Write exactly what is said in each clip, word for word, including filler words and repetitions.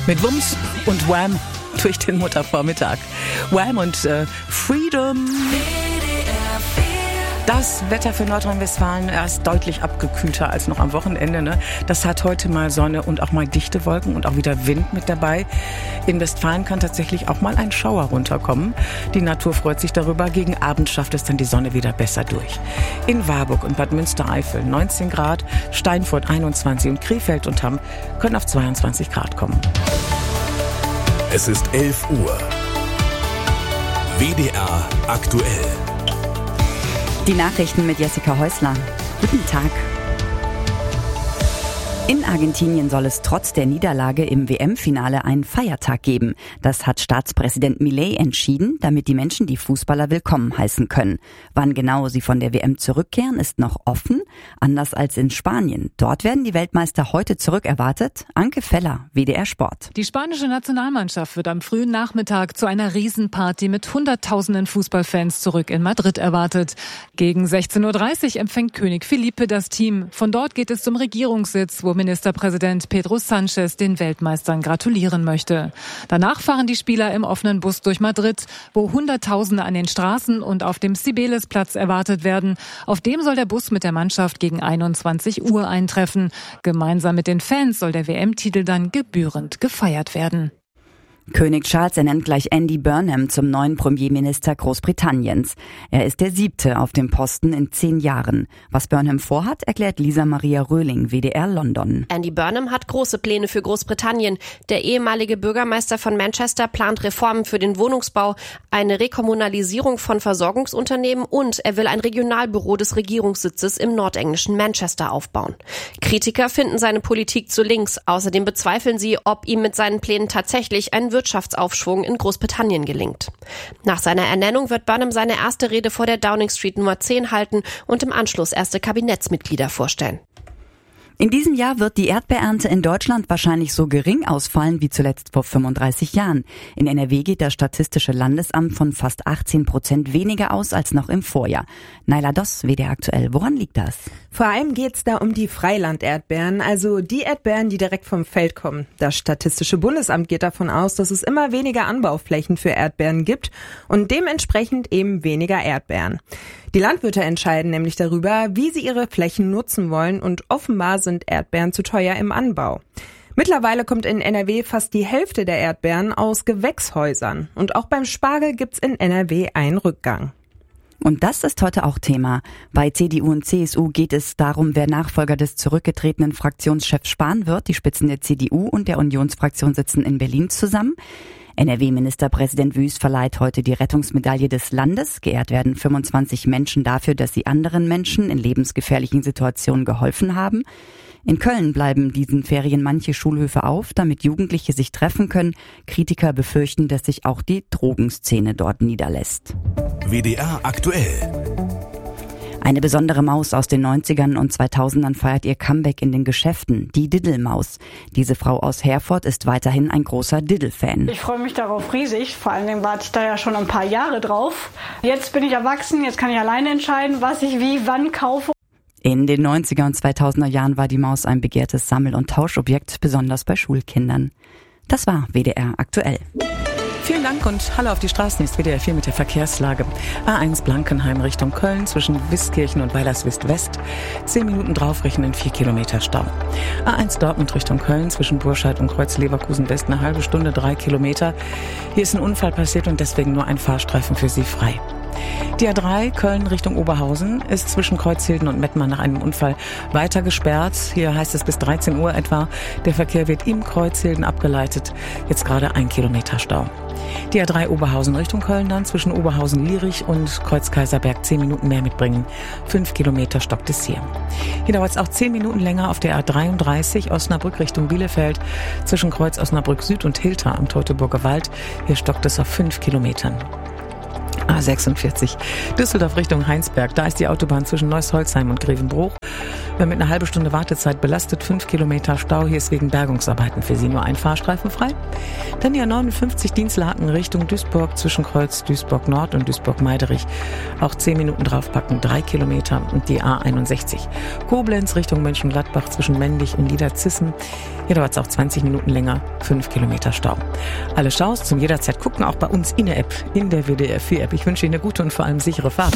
Mit Wumms und Wham durch den Muttervormittag. Wham und äh, Freedom. Das Wetter für Nordrhein-Westfalen ist deutlich abgekühlter als noch am Wochenende. Ne? Das hat heute mal Sonne und auch mal dichte Wolken und auch wieder Wind mit dabei. In Westfalen kann tatsächlich auch mal ein Schauer runterkommen. Die Natur freut sich darüber. Gegen Abend schafft es dann die Sonne wieder besser durch. In Warburg und Bad Münstereifel neunzehn Grad, Steinfurt einundzwanzig und Krefeld und Hamm können auf zweiundzwanzig Grad kommen. Es ist elf Uhr. W D R aktuell. Die Nachrichten mit Jessica Häusler. Guten Tag. In Argentinien soll es trotz der Niederlage im W M-Finale einen Feiertag geben. Das hat Staatspräsident Milei entschieden, damit die Menschen die Fußballer willkommen heißen können. Wann genau sie von der W M zurückkehren, ist noch offen. Anders als in Spanien. Dort werden die Weltmeister heute zurückerwartet. Anke Feller, W D R Sport. Die spanische Nationalmannschaft wird am frühen Nachmittag zu einer Riesenparty mit hunderttausenden Fußballfans zurück in Madrid erwartet. Gegen sechzehn Uhr dreißig empfängt König Felipe das Team. Von dort geht es zum Regierungssitz, wo Ministerpräsident Pedro Sánchez den Weltmeistern gratulieren möchte. Danach fahren die Spieler im offenen Bus durch Madrid, wo Hunderttausende an den Straßen und auf dem Cibeles-Platz erwartet werden. Auf dem soll der Bus mit der Mannschaft gegen einundzwanzig Uhr eintreffen. Gemeinsam mit den Fans soll der W M-Titel dann gebührend gefeiert werden. König Charles ernennt gleich Andy Burnham zum neuen Premierminister Großbritanniens. Er ist der siebte auf dem Posten in zehn Jahren. Was Burnham vorhat, erklärt Lisa Maria Röhling, W D R London. Andy Burnham hat große Pläne für Großbritannien. Der ehemalige Bürgermeister von Manchester plant Reformen für den Wohnungsbau, eine Rekommunalisierung von Versorgungsunternehmen und er will ein Regionalbüro des Regierungssitzes im nordenglischen Manchester aufbauen. Kritiker finden seine Politik zu links. Außerdem bezweifeln sie, ob ihm mit seinen Plänen tatsächlich ein Wirtschaftsaufschwung in Großbritannien gelingt. Nach seiner Ernennung wird Burnham seine erste Rede vor der Downing Street Nummer zehn halten und im Anschluss erste Kabinettsmitglieder vorstellen. In diesem Jahr wird die Erdbeerernte in Deutschland wahrscheinlich so gering ausfallen wie zuletzt vor fünfunddreißig Jahren. In N R W geht das Statistische Landesamt von fast achtzehn Prozent weniger aus als noch im Vorjahr. Naila Doss, W D R aktuell. Woran liegt das? Vor allem geht's da um die Freiland-Erdbeeren, also die Erdbeeren, die direkt vom Feld kommen. Das Statistische Bundesamt geht davon aus, dass es immer weniger Anbauflächen für Erdbeeren gibt und dementsprechend eben weniger Erdbeeren. Die Landwirte entscheiden nämlich darüber, wie sie ihre Flächen nutzen wollen und offenbar sind Erdbeeren zu teuer im Anbau. Mittlerweile kommt in N R W fast die Hälfte der Erdbeeren aus Gewächshäusern und auch beim Spargel gibt's in N R W einen Rückgang. Und das ist heute auch Thema. Bei C D U und C S U geht es darum, wer Nachfolger des zurückgetretenen Fraktionschefs Spahn wird. Die Spitzen der C D U und der Unionsfraktion sitzen in Berlin zusammen. N R W-Ministerpräsident Wüst verleiht heute die Rettungsmedaille des Landes. Geehrt werden fünfundzwanzig Menschen dafür, dass sie anderen Menschen in lebensgefährlichen Situationen geholfen haben. In Köln bleiben diesen Ferien manche Schulhöfe auf, damit Jugendliche sich treffen können. Kritiker befürchten, dass sich auch die Drogenszene dort niederlässt. W D R aktuell. Eine besondere Maus aus den neunzigern und zweitausendern feiert ihr Comeback in den Geschäften, die Diddelmaus. Diese Frau aus Herford ist weiterhin ein großer Diddle-Fan. Ich freue mich darauf riesig, vor allen Dingen warte ich da ja schon ein paar Jahre drauf. Jetzt bin ich erwachsen, jetzt kann ich alleine entscheiden, was ich wie wann kaufe. In den neunziger und zweitausender Jahren war die Maus ein begehrtes Sammel- und Tauschobjekt, besonders bei Schulkindern. Das war W D R aktuell. Vielen Dank und Hallo auf die Straßen, ist W D R vier mit der Verkehrslage. A eins Blankenheim Richtung Köln zwischen Wiskirchen und Weilerswist West. Zehn Minuten draufrechnen, vier Kilometer Stau. A eins Dortmund Richtung Köln zwischen Burscheid und Kreuz Leverkusen West eine halbe Stunde, drei Kilometer. Hier ist ein Unfall passiert und deswegen nur ein Fahrstreifen für Sie frei. Die A drei Köln Richtung Oberhausen ist zwischen Kreuzhilden und Mettmann nach einem Unfall weiter gesperrt. Hier heißt es bis dreizehn Uhr etwa. Der Verkehr wird im Kreuzhilden abgeleitet. Jetzt gerade ein Kilometer Stau. Die A drei Oberhausen Richtung Köln dann zwischen Oberhausen-Lierich und Kreuz-Kaiserberg zehn Minuten mehr mitbringen. Fünf Kilometer stockt es hier. Hier dauert es auch zehn Minuten länger auf der A dreiunddreißig Osnabrück Richtung Bielefeld zwischen Kreuz Osnabrück Süd und Hilter am Teutoburger Wald. Hier stockt es auf fünf Kilometern. A A sechsundvierzig, Düsseldorf Richtung Heinsberg. Da ist die Autobahn zwischen Neuss-Holzheim und Grevenbruch. Mit einer halben Stunde Wartezeit belastet, fünf Kilometer Stau. Hier ist wegen Bergungsarbeiten für Sie nur ein Fahrstreifen frei. Dann die A neunundfünfzig Dienstlaken Richtung Duisburg zwischen Kreuz Duisburg Nord und Duisburg-Meiderich. Auch zehn Minuten draufpacken, drei Kilometer. Und die A einundsechzig Koblenz Richtung Mönchengladbach zwischen Mendig und Niederzissen. Hier dauert es auch zwanzig Minuten länger, fünf Kilometer Stau. Alle Staus zum jederzeit gucken, auch bei uns in der App, in der W D R vier App. Ich wünsche Ihnen eine gute und vor allem sichere Fahrt.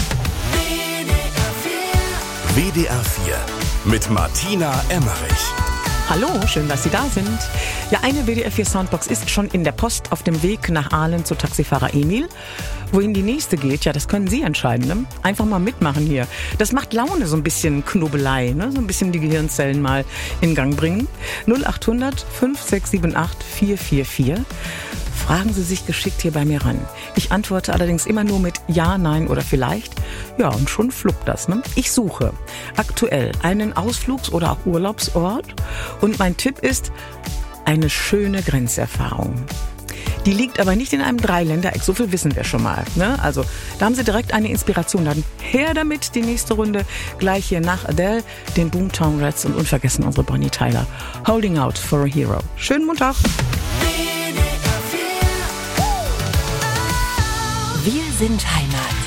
W D R vier mit Martina Emmerich. Hallo, schön, dass Sie da sind. Ja, eine W D R vier Soundbox ist schon in der Post auf dem Weg nach Aalen zu Taxifahrer Emil. Wohin die nächste geht, ja, das können Sie entscheiden. Ne? Einfach mal mitmachen hier. Das macht Laune, so ein bisschen Knobelei, ne? So ein bisschen die Gehirnzellen mal in Gang bringen. null acht hundert fünf sechs sieben acht vier vier vier. Fragen Sie sich geschickt hier bei mir ran. Ich antworte allerdings immer nur mit Ja, Nein oder Vielleicht. Ja, und schon fluppt das. Ne? Ich suche aktuell einen Ausflugs- oder auch Urlaubsort. Und mein Tipp ist eine schöne Grenzerfahrung. Die liegt aber nicht in einem Dreiländereck, so viel wissen wir schon mal. Ne? Also da haben Sie direkt eine Inspiration. Dann her damit, die nächste Runde. Gleich hier nach Adele, den Boomtown Rats und unvergessen unsere Bonnie Tyler. Holding Out for a Hero. Schönen Montag. Wir sind Heimat.